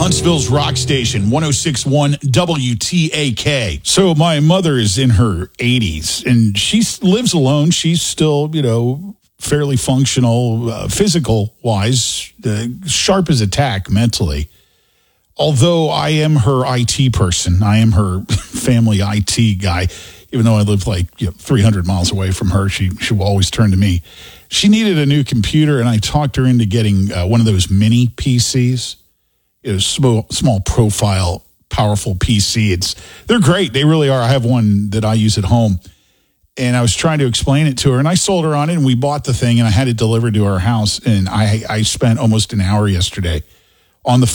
Huntsville's rock station, 106.1 WTAK. So my mother is in her 80s, and she lives alone. She's still, fairly functional, physical-wise, sharp as a tack mentally. Although I am her IT person. I am her family IT guy. Even though I live 300 miles away from her, she will always turn to me. She needed a new computer, and I talked her into getting one of those mini PCs. Small profile, powerful PC. They're great. They really are. I have one that I use at home. And I was trying to explain it to her, and I sold her on it, and we bought the thing, and I had it delivered to our house. And I spent almost an hour yesterday on the